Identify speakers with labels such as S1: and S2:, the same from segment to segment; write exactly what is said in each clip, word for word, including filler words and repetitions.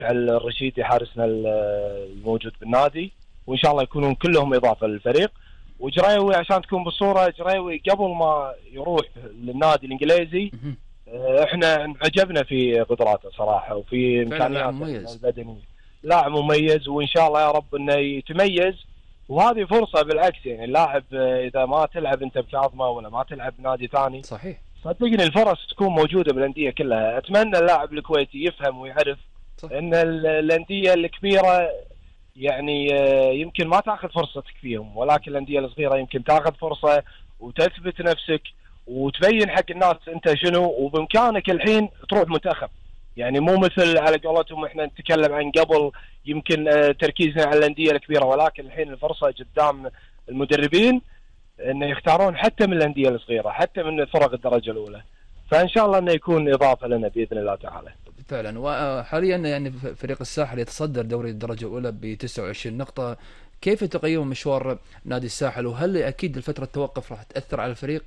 S1: الرشيدي حارسنا الموجود بالنادي، وان شاء الله يكونون كلهم اضافه للفريق. وجريوي عشان تكون بالصوره، جريوي قبل ما يروح للنادي الانجليزي احنا عجبنا في قدراته صراحه وفي امكانياته البدنيه. لاعب مميز، وان شاء الله يا رب انه يتميز. وهذه فرصه بالعكس، يعني اللاعب اذا ما تلعب انت بكاظمه ولا ما تلعب بنادي ثاني،
S2: صحيح
S1: صدقني الفرص تكون موجوده بالانديه كلها. اتمنى اللاعب الكويتي يفهم ويعرف صح. ان الانديه الكبيره يعني يمكن ما تاخذ فرصتك فيهم، ولكن الانديه الصغيره يمكن تاخذ فرصه وتثبت نفسك وتبين حق الناس انت شنو، وبامكانك الحين تروح منتخب. يعني مو مثل على قولتهم احنا نتكلم عن قبل يمكن تركيزنا على الانديه الكبيره، ولكن الحين الفرصه قدام المدربين انه يختارون حتى من الانديه الصغيره، حتى من فرق الدرجه الاولى. فان شاء الله انه يكون اضافه لنا باذن الله تعالى.
S2: فعلا. وحاليا يعني فريق الساحل يتصدر دوري الدرجه الاولى ب تسعة وعشرين نقطه. كيف تقيم مشوار نادي الساحل، وهل اكيد الفتره التوقف راح تاثر على الفريق؟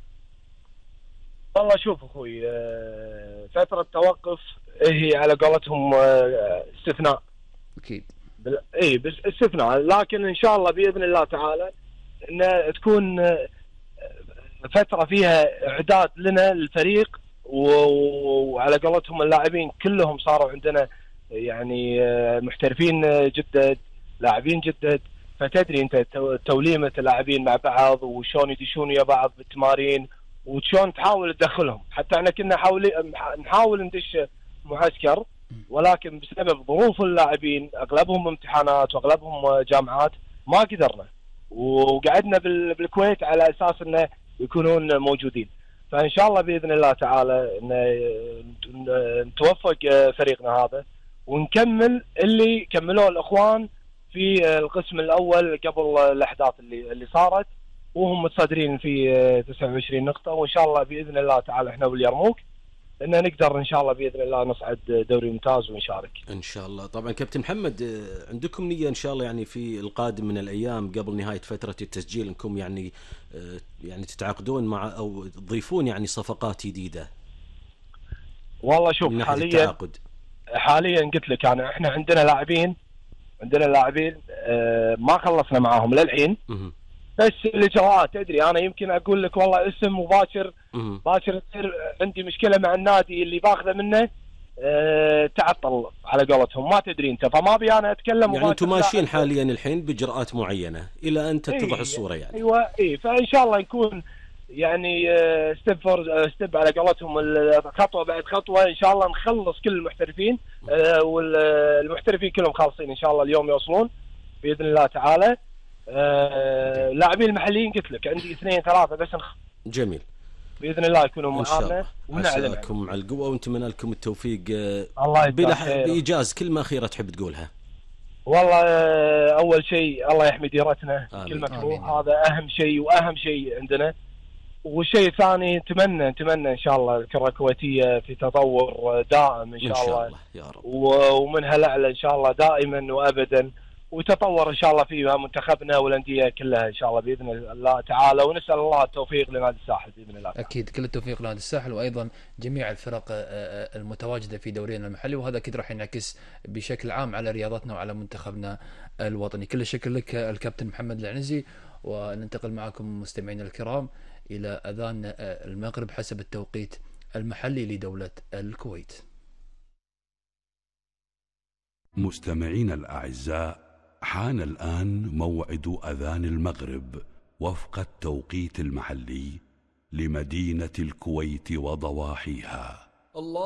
S1: والله شوف اخوي، فتره التوقف هي على قولتهم استثناء
S2: اكيد.
S1: اي بس استثناء، لكن ان شاء الله باذن الله تعالى ان تكون فتره فيها اعداد لنا للفريق، وعلى قولتهم اللاعبين كلهم صاروا عندنا يعني محترفين جدد، لاعبين جدد. فتدري انت توليمه اللاعبين مع بعض وشون يدشون ويا بعض بالتمارين، وشون تحاول تدخلهم. حتى احنا كنا حاول نحاول ندش معسكر، ولكن بسبب ظروف اللاعبين اغلبهم امتحانات واغلبهم جامعات ما قدرنا، وقعدنا بالكويت على اساس انه يكونون موجودين. فان شاء الله باذن الله تعالى نتوفق فريقنا هذا ونكمل اللي كملوه الاخوان في القسم الاول قبل الاحداث اللي اللي صارت، وهم متصدرين في تسعة وعشرين نقطه. وان شاء الله باذن الله تعالى احنا واليرموك ان نقدر ان شاء الله باذن الله نصعد دوري ممتاز ونشارك
S3: ان شاء الله. طبعا كابتن محمد، عندكم نيه ان شاء الله يعني في القادم من الايام قبل نهايه فتره التسجيل انكم يعني يعني تتعاقدون مع او تضيفون يعني صفقات جديده؟
S1: والله شوف حاليا التعاقد. حاليا قلت لك انا احنا عندنا لاعبين عندنا لاعبين ما خلصنا معاهم للحين، بس الاجراءات تدري انا يمكن اقول لك والله اسم مباشر باكر تصير عندي مشكله مع النادي اللي باخذه منه أه تعطل على قولتهم، ما تدري انت، فما ابي انا اتكلم.
S3: يعني انتم ماشيين حاليا الحين باجراءات معينه الى ان تتضح
S1: إيه
S3: الصوره يعني.
S1: ايوه اي فان شاء الله نكون يعني ستيب فور ستيب على قولتهم، خطوه بعد خطوه ان شاء الله نخلص كل المحترفين، أه والمحترفين كلهم خالصين ان شاء الله اليوم يوصلون باذن الله تعالى. أه لاعبين المحليين قلت لك عندي اثنين ثلاثه بس نخ...
S3: جميل
S1: باذن الله يكونوا معانا ونعلم
S3: لكم على القوه ونتمنى لكم التوفيق.
S1: الله
S3: بلا بايجاز كلمه اخيره تحب تقولها؟
S1: والله اول شيء الله يحمي ديرتنا، كل مكروه هذا اهم شيء واهم شيء عندنا. والشيء الثاني نتمنى نتمنى ان شاء الله الكره الكويتيه في تطور دائم ان شاء, إن شاء الله, الله
S3: يا رب.
S1: ومنها الاعلى ان شاء الله دائما وابدا، وتطور ان شاء الله فيها منتخبنا والانديه كلها ان شاء الله باذن الله تعالى. ونسال الله التوفيق لنادي الساحل باذن الله.
S2: اكيد كل التوفيق لنادي الساحل وايضا جميع الفرق المتواجده في دورينا المحلي، وهذا اكيد راح ينعكس بشكل عام على رياضتنا وعلى منتخبنا الوطني. كل الشكر لك الكابتن محمد العنزي، وننتقل معكم مستمعينا الكرام الى اذان المغرب حسب التوقيت المحلي لدوله الكويت.
S4: مستمعينا الاعزاء، حان الآن موعد أذان المغرب وفق التوقيت المحلي لمدينة الكويت وضواحيها. الله